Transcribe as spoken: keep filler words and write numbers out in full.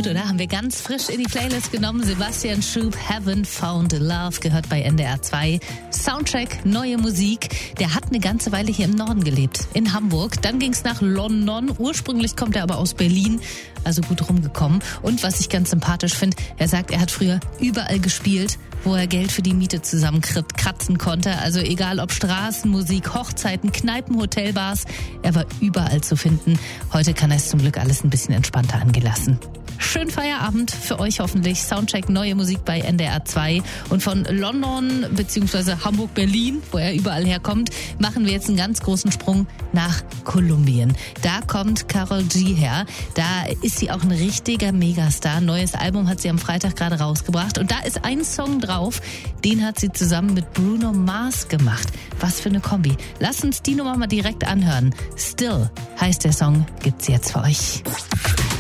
Gut, oder? Haben wir ganz frisch in die Playlist genommen. Sebastian Schub, Haven't Found Love, gehört bei N D R zwei. Soundtrack, neue Musik. Der hat eine ganze Weile hier im Norden gelebt, in Hamburg. Dann ging es nach London. Ursprünglich kommt er aber aus Berlin, also gut rumgekommen. Und was ich ganz sympathisch finde, er sagt, er hat früher überall gespielt, wo er Geld für die Miete zusammenkratzen konnte. Also egal ob Straßenmusik, Hochzeiten, Kneipen, Hotelbars, er war überall zu finden. Heute kann er es zum Glück alles ein bisschen entspannter angehen lassen. Schönen Feierabend für euch hoffentlich. Soundcheck, neue Musik bei N D R zwei. Und von London bzw. Hamburg-Berlin, wo er überall herkommt, machen wir jetzt einen ganz großen Sprung nach Kolumbien. Da kommt Karol G her. Da ist sie auch ein richtiger Megastar. Neues Album hat sie am Freitag gerade rausgebracht. Und da ist ein Song drauf, den hat sie zusammen mit Bruno Mars gemacht. Was für eine Kombi. Lasst uns die Nummer mal direkt anhören. Still heißt der Song, gibt's jetzt für euch.